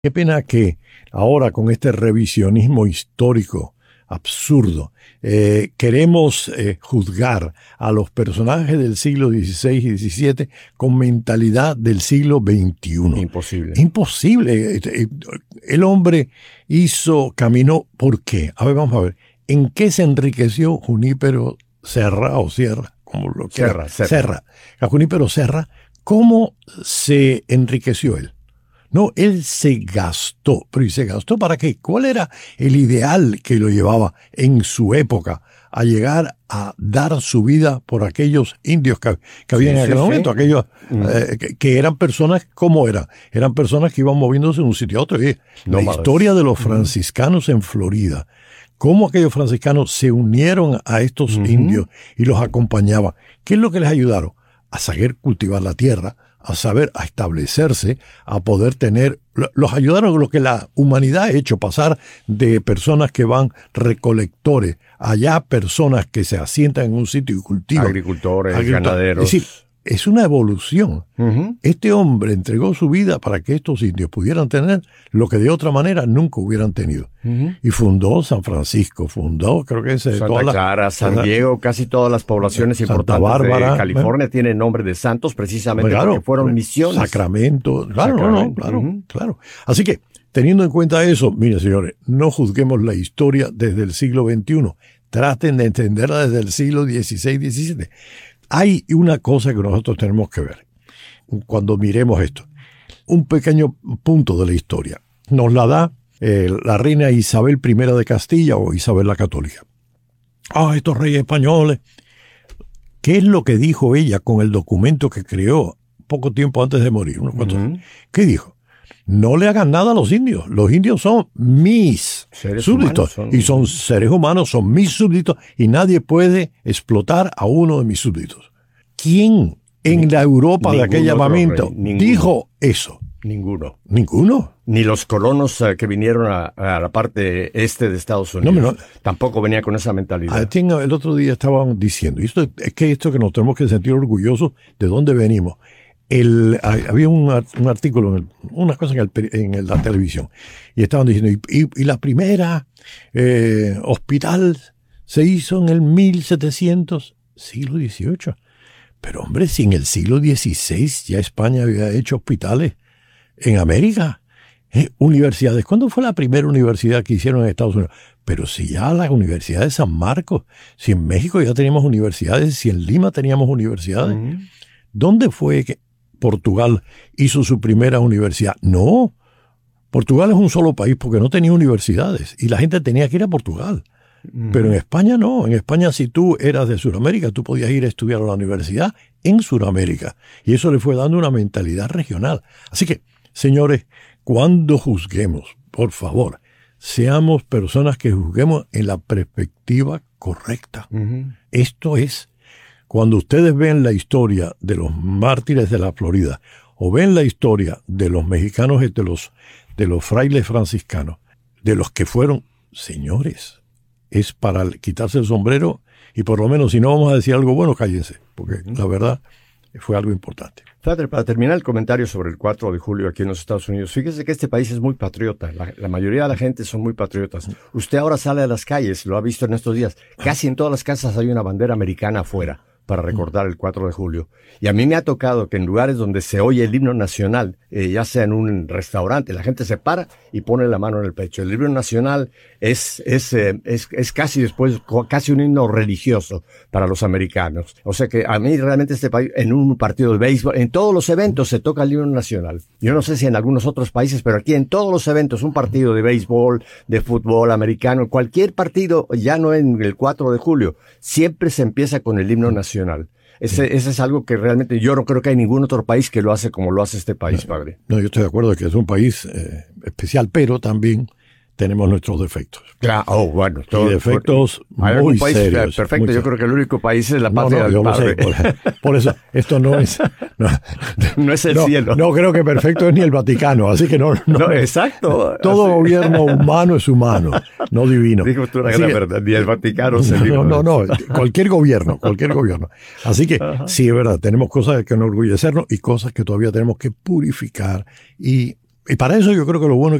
Qué pena que ahora con este revisionismo histórico absurdo queremos juzgar a los personajes del siglo XVI y XVII con mentalidad del siglo XXI. Imposible. Imposible. El hombre caminó, ¿por qué? A ver, vamos a ver. ¿En qué se enriqueció Junípero Serra o Sierra? Como lo quiera. Serra. A Junípero Serra, ¿cómo se enriqueció él? No, él se gastó. ¿Pero y se gastó para qué? ¿Cuál era el ideal que lo llevaba en su época a llegar a dar su vida por aquellos indios que había en aquel momento? Aquellos que eran personas, ¿cómo eran? Eran personas que iban moviéndose de un sitio a otro. La historia de los franciscanos en Florida, cómo aquellos franciscanos se unieron a estos indios y los acompañaban. ¿Qué es lo que les ayudaron? A saber cultivar la tierra, a establecerse, a poder tener, los ayudaron a lo que la humanidad ha hecho, pasar de personas que van recolectores, allá personas que se asientan en un sitio y cultivan. Agricultores, ganaderos. Es decir, es una evolución. Este hombre entregó su vida para que estos indios pudieran tener lo que de otra manera nunca hubieran tenido. Y fundó San Francisco, fundó, creo que Santa Clara, San Diego, casi todas las poblaciones Santa importantes Bárbara, de California tienen nombre de santos precisamente porque fueron misiones. Sacramento, claro. Así que, teniendo en cuenta eso, miren señores, no juzguemos la historia desde el siglo XXI. Traten de entenderla desde el siglo XVI, XVII. Hay una cosa que nosotros tenemos que ver cuando miremos esto. Un pequeño punto de la historia. Nos la da la reina Isabel I de Castilla o Isabel la Católica. Estos reyes españoles. ¿Qué es lo que dijo ella con el documento que creó poco tiempo antes de morir? ¿Qué dijo? No le hagan nada a los indios. Los indios son mis súbditos. Y son seres humanos, son mis súbditos. Y nadie puede explotar a uno de mis súbditos. ¿Quién en la Europa de aquel llamamiento dijo eso? Ninguno. ¿Ninguno? Ni los colonos que vinieron a la parte este de Estados Unidos. Tampoco venía con esa mentalidad. El otro día estaban diciendo, y esto que nos tenemos que sentir orgullosos de dónde venimos. Había un artículo, una cosa en la televisión, y estaban diciendo, y la primera hospital se hizo en el 1700, siglo XVIII. Pero hombre, si en el siglo XVI ya España había hecho hospitales en América, universidades. ¿Cuándo fue la primera universidad que hicieron en Estados Unidos? Pero si ya la Universidad de San Marcos, si en México ya teníamos universidades, si en Lima teníamos universidades, ¿dónde fue que Portugal hizo su primera universidad? No, Portugal es un solo país porque no tenía universidades y la gente tenía que ir a Portugal. Pero en España no. En España, si tú eras de Sudamérica, tú podías ir a estudiar a la universidad en Sudamérica. Y eso le fue dando una mentalidad regional. Así que, señores, cuando juzguemos, por favor, seamos personas que juzguemos en la perspectiva correcta. Esto es, cuando ustedes ven la historia de los mártires de la Florida o ven la historia de los mexicanos, de los frailes franciscanos, de los que fueron señores, es para quitarse el sombrero y por lo menos si no vamos a decir algo bueno, cállense, porque la verdad fue algo importante. Padre, para terminar el comentario sobre el 4 de julio aquí en los Estados Unidos, fíjese que este país es muy patriota, la mayoría de la gente son muy patriotas. Usted ahora sale a las calles, lo ha visto en estos días, casi en todas las casas hay una bandera americana afuera para recordar el 4 de julio. Y a mí me ha tocado que en lugares donde se oye el himno nacional, ya sea en un restaurante, la gente se para y pone la mano en el pecho. El himno nacional es casi un himno religioso para los americanos. O sea que a mí realmente este país, en un partido de béisbol, en todos los eventos se toca el himno nacional. Yo no sé si en algunos otros países, pero aquí en todos los eventos, un partido de béisbol, de fútbol americano, cualquier partido, ya no en el 4 de julio, siempre se empieza con el himno nacional. Ese es algo que realmente yo no creo que hay ningún otro país que lo hace como lo hace este país, padre. No, yo estoy de acuerdo que es un país especial, pero también tenemos nuestros defectos. Claro, bueno. Y defectos muy país serios. Perfecto, muy yo creo que el único país es la patria del padre. Por eso, esto no es... No es el cielo. No creo que perfecto es ni el Vaticano, así que no exacto. Todo gobierno humano es humano, no divino. Dijo tú la verdad, ni el Vaticano es el libro. No, cualquier gobierno. Así que sí, es verdad, tenemos cosas que enorgullecernos y cosas que todavía tenemos que purificar y Y para eso yo creo que lo bueno